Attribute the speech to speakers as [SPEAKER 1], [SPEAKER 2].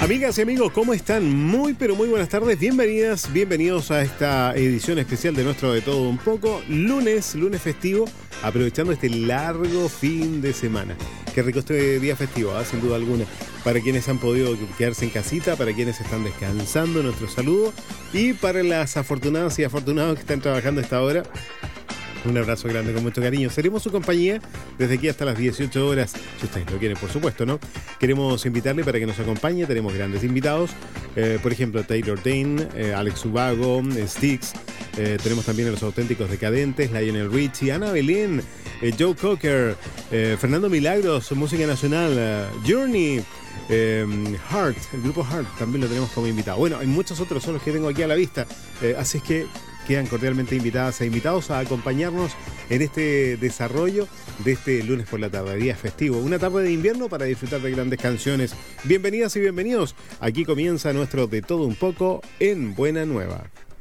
[SPEAKER 1] Amigas y amigos, ¿cómo están? Muy, pero muy buenas tardes. Bienvenidas, bienvenidos a esta edición especial de nuestro De Todo Un Poco. Lunes festivo, aprovechando este largo fin de semana. Qué rico este día festivo, sin duda alguna. Para quienes han podido quedarse en casita, para quienes están descansando, nuestro saludo. Y para las afortunadas y afortunados que están trabajando a esta hora, un abrazo grande con mucho cariño. Seremos su compañía desde aquí hasta las 18 horas, si ustedes lo quieren, por supuesto, ¿no? Queremos invitarle para que nos acompañe. Tenemos grandes invitados, por ejemplo, Taylor Dayne, Alex Ubago, Styx. Tenemos también a los auténticos decadentes, Lionel Richie, Ana Belén, Joe Cocker, Fernando Milagros, música nacional, Journey, Heart, el grupo Heart, también lo tenemos como invitado. Bueno, hay muchos otros, son los que tengo aquí a la vista, así es que quedan cordialmente invitadas e invitados a acompañarnos en este desarrollo de este lunes por la tarde, día festivo, una tarde de invierno para disfrutar de grandes canciones. Bienvenidas y bienvenidos, aquí comienza nuestro De Todo Un Poco en Buena Nueva.